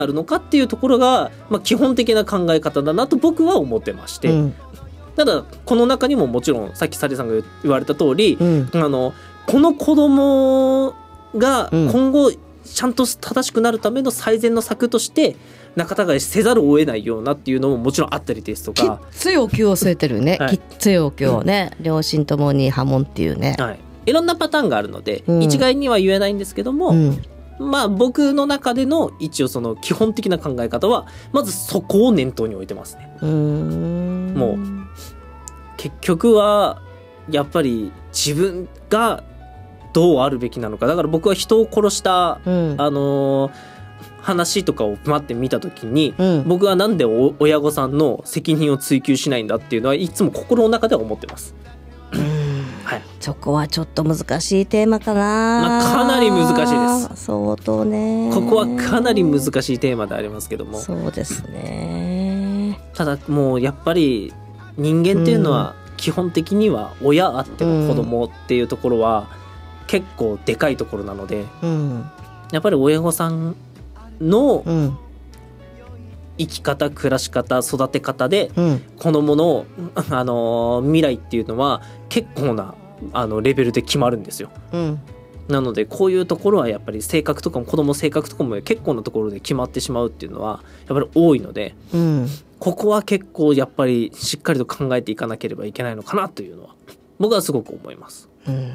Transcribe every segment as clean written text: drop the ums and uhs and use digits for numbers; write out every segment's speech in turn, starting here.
あるのかっていうところが、基本的な考え方だなと僕は思ってまして、ただこの中にももちろんさっきサリさんが言われた通り、この子供が今後ちゃんと正しくなるための最善の策として仲違いせざるを得ないようなっていうのももちろんあったりですとか、 きついお経を据えてるね、きついお経をね、両親ともに破門っていうね、 いろんなパターンがあるので、一概には言えないんですけども、僕の中での一応その基本的な考え方はまずそこを念頭に置いてますね。もう結局はやっぱり自分がどうあるべきなのか。だから僕は人を殺した、話とかを待って見た時に、僕はなんで親御さんの責任を追及しないんだっていうのはいつも心の中では思ってます。 そこはちょっと難しいテーマかな、 かなり難しいです。 相当ね。 ここはかなり難しいテーマでありますけども。 そうですね。 ただもうやっぱり人間っていうのは基本的には親あっての子供っていうところは結構でかいところなので、やっぱり親御さんの生き方、暮らし方、育て方で子供の、未来っていうのは結構なレベルで決まるんですよ。なのでこういうところはやっぱり性格とかも子供の性格とかも結構なところで決まってしまうっていうのはやっぱり多いので、ここは結構やっぱりしっかりと考えていかなければいけないのかなというのは僕はすごく思います。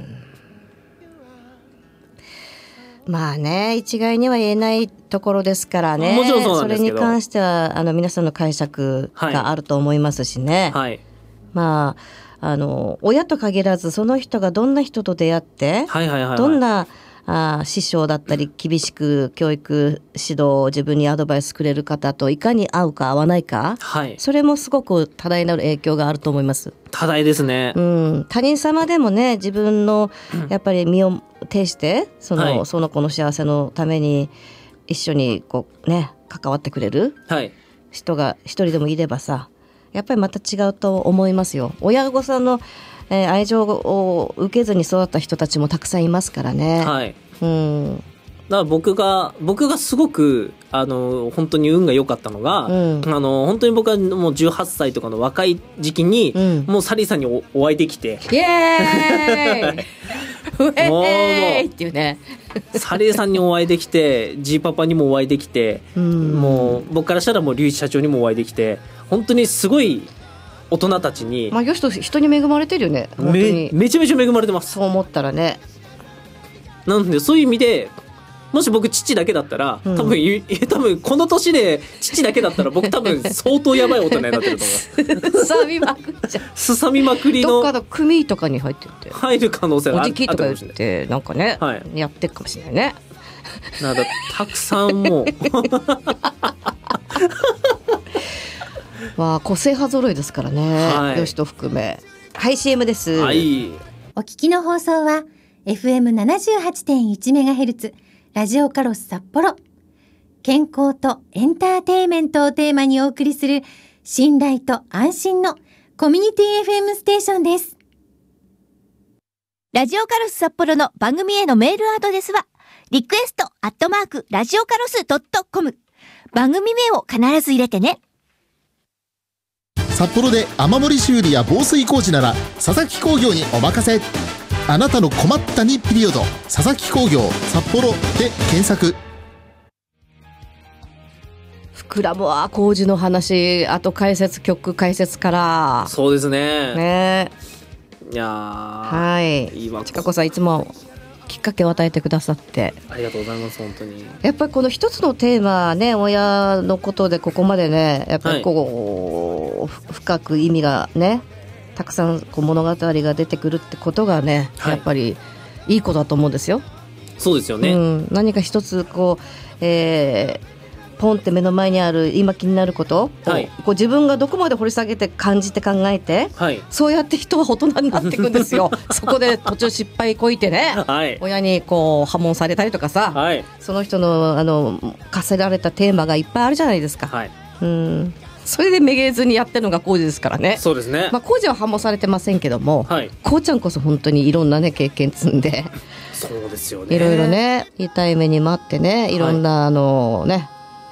まあね、一概には言えないところですからね。 もちろんそうなんですけど、 それに関しては皆さんの解釈があると思いますしね。まあ親と限らずその人がどんな人と出会って、どんな師匠だったり厳しく教育指導を自分にアドバイスくれる方といかに合うか合わないか、それもすごく多大なる影響があると思います。 多大ですね。 他人様でもね、自分のやっぱり身を挺してその子の幸せのために一緒にこうね関わってくれる人が一人でもいればさ、やっぱりまた違うと思いますよ。親御さんの愛情を受けずに育った人たちもたくさんいますからね。だから僕がすごく本当に運が良かったのが、本当に僕はもう18歳とかの若い時期に、もうサリーさんにお会いできて、 イエーイウェーイっていうねサリーさんにお会いできて、G パパにもお会いできて、もう僕からしたらもう龍一社長にもお会いできて、本当にすごい大人たちに、 よしと人に恵まれてるよね。本当にめちゃめちゃ恵まれてます。 そう思ったらね。 なのでそういう意味でもし僕父だけだったら、多分この年で父だけだったら僕多分相当やばい大人になってると思う。 すさみまくっちゃう。 すさみまくりのどっかの組とかに入ってて入る可能性があるおじきとか言ってなんかね、やってるかもしれないね。 なんだたくさんもう個性派揃いですからね、よしと含め。CM です。 お聞きの放送は FM78.1MHz ラジオカロス札幌。健康とエンターテイメントをテーマにお送りする信頼と安心のコミュニティ FM ステーションです。 ラジオカロス札幌の番組へのメールアドレスはリクエスト@ラジオカロス.com。番組名を必ず入れてね。 札幌で雨漏り修理や防水工事なら佐々木工業にお任せ。あなたの困ったにピリオド、佐々木工業札幌で検索。 膨らむわ工事の話。あと曲解説から。 そうですね。いやちかこさんいつもきっかけを与えてくださってありがとうございます。本当にやっぱりこの一つのテーマね、親のことでここまでねやっぱり深く意味がねたくさん物語が出てくるってことがね、やっぱりいいことだと思うんですよ。 そうですよね。 何か一つポンって目の前にある今気になること、自分がどこまで掘り下げて感じて考えて、そうやって人は大人になっていくんですよ。そこで途中失敗こいてね、親に破門されたりとかさ、その人の課せられたテーマがいっぱいあるじゃないですか。それでめげずにやってるのがコウジですからね。 そうですね。 コウジは破門されてませんけども、コウちゃんこそ本当にいろんなね経験積んで、 そうですよね。 いろいろね痛い目に待ってね、いろんな